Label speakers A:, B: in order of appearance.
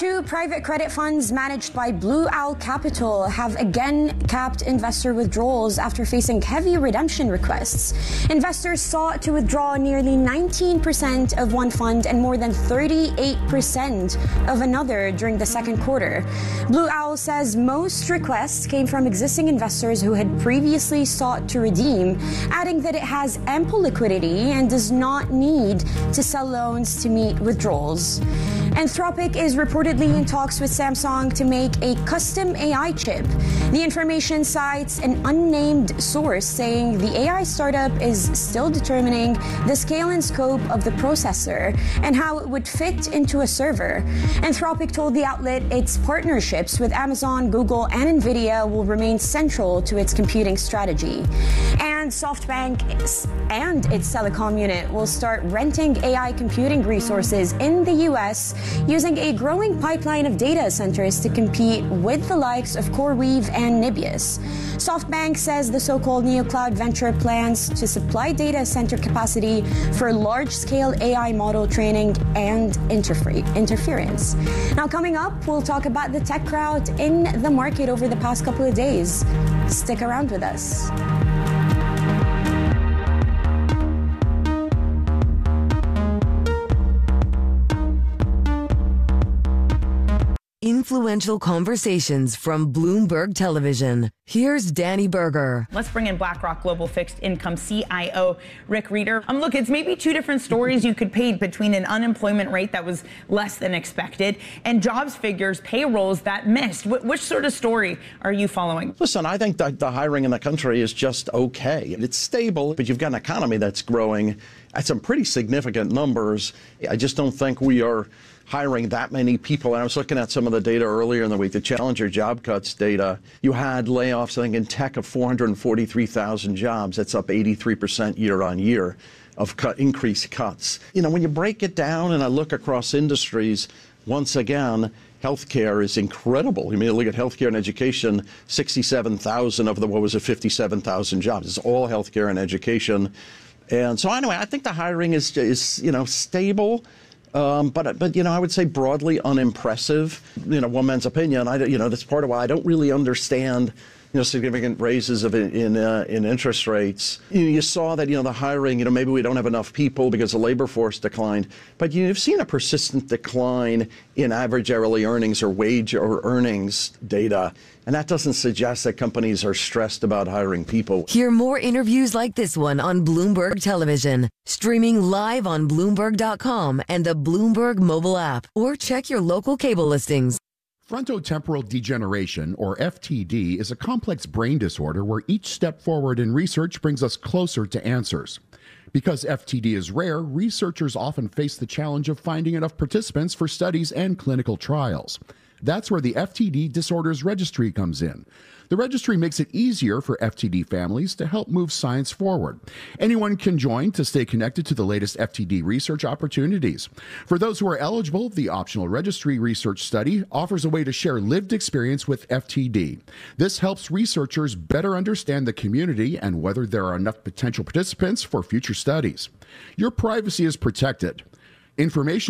A: Two private credit funds managed by Blue Owl Capital have again capped investor withdrawals after facing heavy redemption requests. Investors sought to withdraw nearly 19% of one fund and more than 38% of another during the second quarter. Blue Owl says most requests came from existing investors who had previously sought to redeem, adding that it has ample liquidity and does not need to sell loans to meet withdrawals. Anthropic is reportedly in talks with Samsung to make a custom AI chip. The information cites an unnamed source saying the AI startup is still determining the scale and scope of the processor and how it would fit into a server. Anthropic told the outlet its partnerships with Amazon, Google, and NVIDIA will remain central to its computing strategy. And SoftBank and its telecom unit will start renting AI computing resources in the U.S. using a growing pipeline of data centers to compete with the likes of CoreWeave and Nibius. SoftBank says the so-called NeoCloud venture plans to supply data center capacity for large-scale AI model training and interference. Now, coming up, we'll talk about the tech crowd in the market over the past couple of days. Stick around with us.
B: Influential conversations from Bloomberg Television. Here's Danny Berger.
C: Let's bring in BlackRock Global Fixed Income CIO Rick Rieder. Look, it's maybe two different stories you could paint between an unemployment rate that was less than expected and jobs figures, payrolls that missed. Which sort of story are you following?
D: Listen, I think that the hiring in the country is just okay. It's stable, but you've got an economy that's growing at some pretty significant numbers. I just don't think we are hiring that many people. And I was looking at some of the data earlier in the week, the Challenger job cuts data. You had layoffs, I think, in tech of 443,000 jobs. That's up 83% year on year of increased cuts. You know, when you break it down and I look across industries, once again, healthcare is incredible. I mean, look at healthcare and education, 67,000 of the, 57,000 jobs. It's all healthcare and education. And so anyway, I think the hiring is stable. But I would say broadly unimpressive. One man's opinion. That's part of why I don't really understand, significant raises in interest rates. You saw that, the hiring, maybe we don't have enough people because the labor force declined. But you've seen a persistent decline in average hourly earnings or wage or earnings data. And that doesn't suggest that companies are stressed about hiring people.
B: Hear more interviews like this one on Bloomberg Television, streaming live on Bloomberg.com and the Bloomberg mobile app, or check your local cable listings.
E: Frontotemporal degeneration, or FTD, is a complex brain disorder where each step forward in research brings us closer to answers. Because FTD is rare, researchers often face the challenge of finding enough participants for studies and clinical trials. That's where the FTD Disorders Registry comes in. The registry makes it easier for FTD families to help move science forward. Anyone can join to stay connected to the latest FTD research opportunities. For those who are eligible, the optional registry research study offers a way to share lived experience with FTD. This helps researchers better understand the community and whether there are enough potential participants for future studies. Your privacy is protected. Information